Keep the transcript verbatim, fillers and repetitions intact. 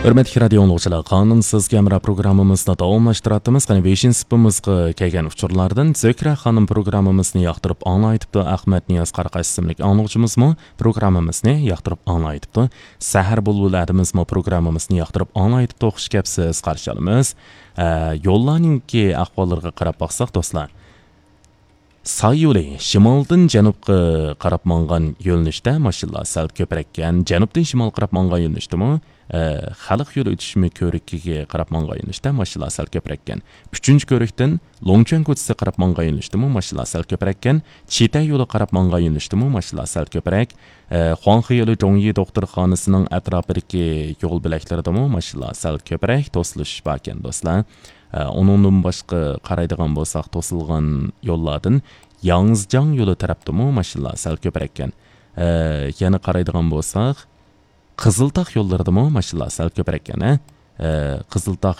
Hürmetli radio anlıqçılar, qanımsız kamera programımızda davamlaştıratımız, qani beshinchi sınıfımızga kelgan uchurlardan Zökra xanım programımızını yaqtırıp anlaytıptı. Ahmet Niyaz Qaraqash ismli anlıqçımızmı programımızını yaqtırıp anlaytıptı. Sahar bulbuladımızmı programımızını yaqtırıp anlaytıptı. Xush kelibsiz, qarshi olamiz. Yo'llarningki ahvollarga qarab baqsaq do'stlar. Say yo'li shimoldan janubga qarab mangan yo'nalishda mashallah sal ko'proq ekan. Janubdan shimol qarab mangan yo'nalishdami? Xalq yo'li o'tishmi ko'rikiga qarab mangan yo'nalishda mashallah sal ko'proq ekan. uchinchi ko'rikdan Longchang ko'chasi qarab mangan yo'nalishdami? Mashallah sal ko'proq ekan. Chita yo'li qarab mangan yo'nalishdami? Mashallah sal ko'proq. Xuanxi yo'li Zhongyi doktorxonasining atrofidagi yo'l bilaklaridami? Mashallah sal ko'proq to'silish bor ekan do'stlar. Onundan boshqa qaraydigan bo'lsak to'silgan yo'llardan Yangzhang yo'li tarafdami? Mashallah sal ko'proq ekan. Yana qaraydigan bo'lsak Qiziltaq yo'llaridami? Mashallah sal ko'proq ekan. Qiziltaq